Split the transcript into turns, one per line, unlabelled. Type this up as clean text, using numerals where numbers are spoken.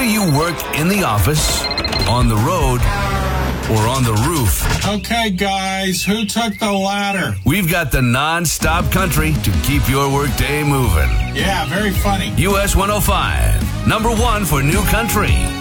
Whether you work in the office, on the road, or on the roof.
Okay, guys, who took the ladder?
We've got the non-stop country to keep your workday moving.
Yeah, very funny.
US 105, number one for new country.